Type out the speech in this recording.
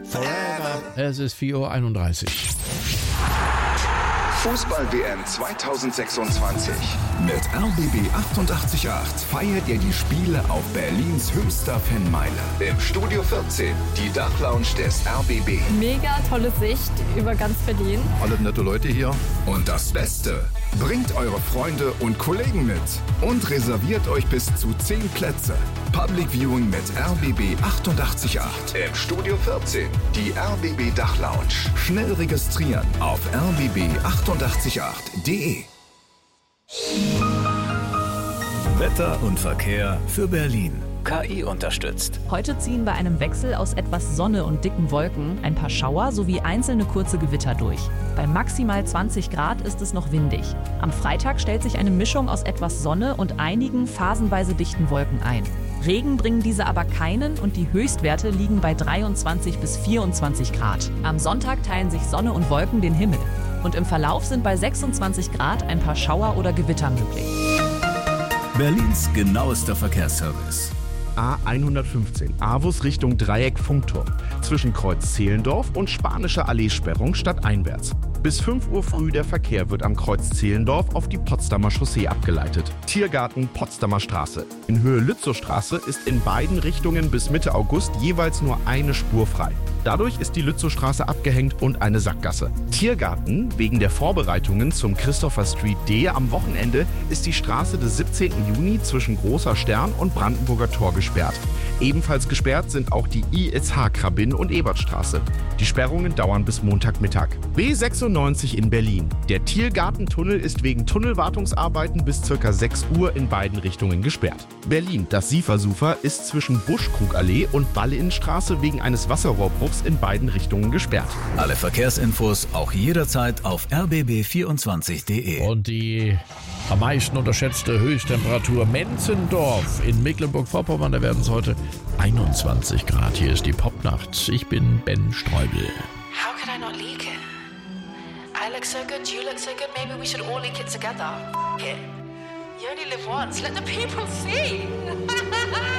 Es ist 4:31 Uhr. Fußball-WM 2026. Mit RBB 88.8 feiert ihr die Spiele auf Berlins höchster Fanmeile. Im Studio 14, die Dachlounge des RBB. Mega tolle Sicht über ganz Berlin. Alle nette Leute hier. Und das Beste, bringt eure Freunde und Kollegen mit und reserviert euch bis zu 10 Plätze. Public Viewing mit RBB 88.8. Im Studio 14, die RBB Dachlounge. Schnell registrieren auf rbb888.de. Wetter und Verkehr für Berlin. KI unterstützt. Heute ziehen bei einem Wechsel aus etwas Sonne und dicken Wolken ein paar Schauer sowie einzelne kurze Gewitter durch. Bei maximal 20 Grad ist es noch windig. Am Freitag stellt sich eine Mischung aus etwas Sonne und einigen phasenweise dichten Wolken ein. Regen bringen diese aber keinen und die Höchstwerte liegen bei 23 bis 24 Grad. Am Sonntag teilen sich Sonne und Wolken den Himmel. Und im Verlauf sind bei 26 Grad ein paar Schauer oder Gewitter möglich. Berlins genauester Verkehrsservice. A115, Avus Richtung Dreieck Funkturm. Zwischen Kreuz Zehlendorf und Spanische Allee-Sperrung stadteinwärts. Bis 5 Uhr früh der Verkehr wird am Kreuz Zehlendorf auf die Potsdamer Chaussee abgeleitet. Tiergarten Potsdamer Straße. In Höhe Lützowstraße ist in beiden Richtungen bis Mitte August jeweils nur eine Spur frei. Dadurch ist die Lützowstraße abgehängt und eine Sackgasse. Tiergarten, wegen der Vorbereitungen zum Christopher Street D am Wochenende, ist die Straße des 17. Juni zwischen Großer Stern und Brandenburger Tor gesperrt. Ebenfalls gesperrt sind auch die ISH-Krabin und Ebertstraße. Die Sperrungen dauern bis Montagmittag. B96 in Berlin. Der Tiergartentunnel ist wegen Tunnelwartungsarbeiten bis ca. 6 Uhr in beiden Richtungen gesperrt. Berlin. Das Siefersufer ist zwischen Buschkrugallee und Ballinnstraße wegen eines Wasserrohrbruchs in beiden Richtungen gesperrt. Alle Verkehrsinfos auch jederzeit auf rbb24.de. Und die am meisten unterschätzte Höchsttemperatur Menzendorf in Mecklenburg-Vorpommern. Da werden es heute 21 Grad. Hier ist die Popnacht. Ich bin Ben Streubel. How could I not leak it? I look so good, you look so good, maybe we should all leak it together. F*** it. You only live once, let the people see.